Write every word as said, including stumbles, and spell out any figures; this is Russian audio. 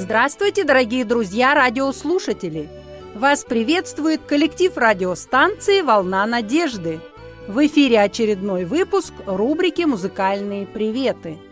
Здравствуйте, дорогие друзья, радиослушатели! Вас приветствует коллектив радиостанции «Волна надежды». В эфире очередной выпуск рубрики «Музыкальные приветы».